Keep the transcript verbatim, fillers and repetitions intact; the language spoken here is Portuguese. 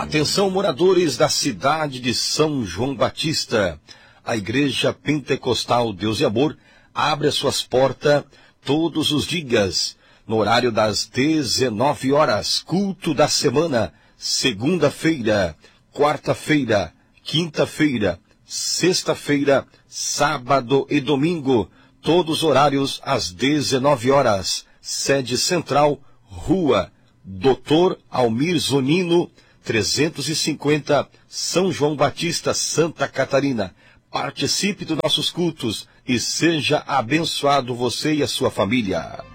Atenção, moradores da cidade de São João Batista. A Igreja Pentecostal Deus e Amor abre as suas portas todos os dias, no horário das dezenove horas, culto da semana, segunda-feira, quarta-feira, quinta-feira, sexta-feira, sábado e domingo, todos os horários às dezenove horas, sede central, Rua Doutor Almir Zonino, trezentos e cinquenta, São João Batista, Santa Catarina. Participe dos nossos cultos e seja abençoado você e a sua família.